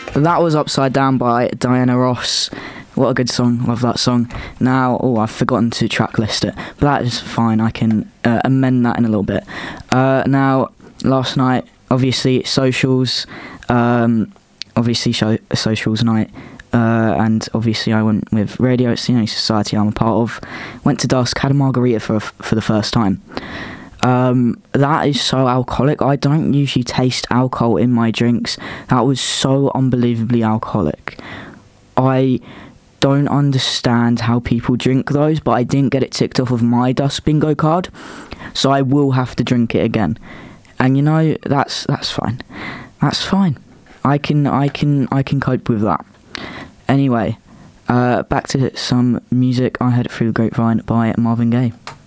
That was Upside Down by Diana Ross. What a good song. Love that song. Now, I've forgotten to track list it, but that is fine. I can amend that in a little bit. Now, last night, obviously, socials. Socials night. And obviously I went with Radio. It's the only society I'm a part of. Went to Dusk, had a margarita for the first time. That is so alcoholic. I don't usually taste alcohol in my drinks. That was so unbelievably alcoholic. I don't understand how people drink those, but I didn't get it ticked off of my Dusk bingo card, so I will have to drink it again. And you know, that's fine. That's fine. I can cope with that. Anyway, back to some music. I Heard It Through the Grapevine by Marvin Gaye.